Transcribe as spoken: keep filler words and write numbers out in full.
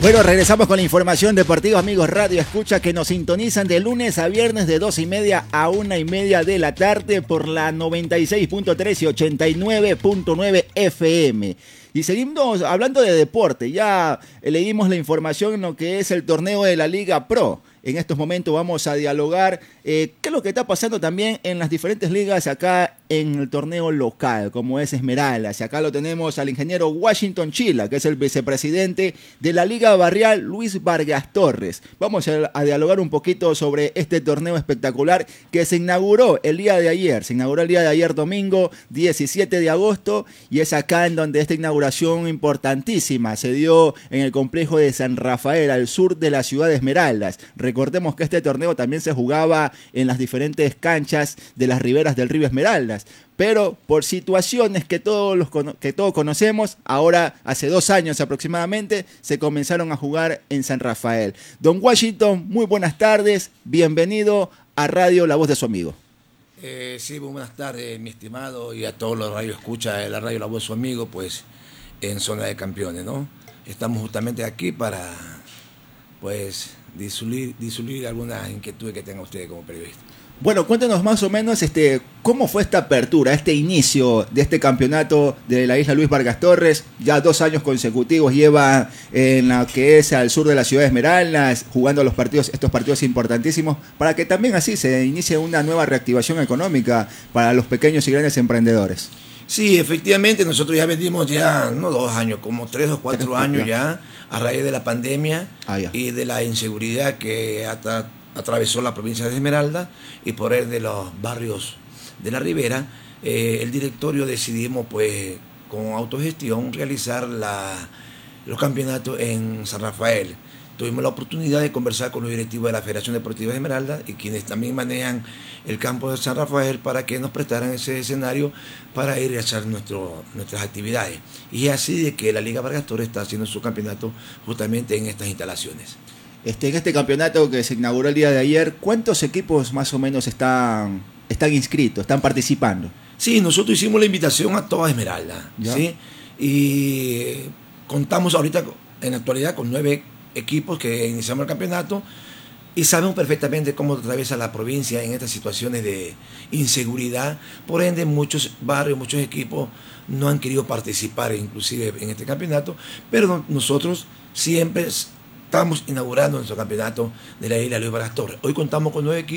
Bueno, regresamos con la información deportiva, amigos Radio Escucha, que nos sintonizan de lunes a viernes de dos y media a una y media de la tarde por la noventa y seis punto tres y ochenta y nueve punto nueve F M. Y seguimos hablando de deporte. Ya leímos la información en lo que es el torneo de la Liga Pro. En estos momentos vamos a dialogar eh, qué es lo que está pasando también en las diferentes ligas acá en el torneo local, como es Esmeraldas. Y acá lo tenemos al ingeniero Washington Chila, que es el vicepresidente de la Liga Barrial, Luis Vargas Torres. Vamos a, a dialogar un poquito sobre este torneo espectacular que se inauguró el día de ayer. Se inauguró el día de ayer, domingo diecisiete de agosto, y es acá en donde esta inauguración importantísima se dio en el complejo de San Rafael, al sur de la ciudad de Esmeraldas. Recordemos que este torneo también se jugaba en las diferentes canchas de las riberas del río Esmeraldas, pero por situaciones que todos, los, que todos conocemos, ahora hace dos años aproximadamente se comenzaron a jugar en San Rafael. Don Washington, muy buenas tardes, bienvenido a Radio La Voz de su Amigo. Eh, sí, muy buenas tardes, mi estimado, y a todos los radio escucha de la Radio La Voz de su Amigo, pues en Zona de Campeones, ¿no? Estamos justamente aquí para, pues, disulir, disulir algunas inquietudes que tengan ustedes como periodistas. Bueno, cuéntenos más o menos este, cómo fue esta apertura, este inicio de este campeonato de la isla Luis Vargas Torres. Ya dos años consecutivos lleva en la que es al sur de la ciudad de Esmeraldas, jugando los partidos, estos partidos importantísimos, para que también así se inicie una nueva reactivación económica para los pequeños y grandes emprendedores. Sí, efectivamente, nosotros ya vendimos ya, no dos años, como tres o cuatro tres, años ya, a raíz de la pandemia ah, y de la inseguridad que hasta atravesó la provincia de Esmeralda y por el de los barrios de la ribera. Eh, el directorio decidimos, pues, con autogestión, realizar la, los campeonatos en San Rafael. Tuvimos la oportunidad de conversar con los directivos de la Federación Deportiva de Esmeralda y quienes también manejan el campo de San Rafael para que nos prestaran ese escenario para ir a hacer nuestro, nuestras actividades. Y es así de que la Liga Vargas Torres está haciendo su campeonato justamente en estas instalaciones. Este, en este campeonato que se inauguró el día de ayer, ¿cuántos equipos más o menos están, están inscritos, están participando? Sí, nosotros hicimos la invitación a toda Esmeralda, ¿sí? Y contamos ahorita en la actualidad con nueve equipos que iniciamos el campeonato y sabemos perfectamente cómo atraviesa la provincia en estas situaciones de inseguridad. Por ende, muchos barrios, muchos equipos no han querido participar inclusive en este campeonato, pero nosotros siempre estamos inaugurando nuestro campeonato de la isla Luis Vargas Torres. Hoy contamos con nueve equipos.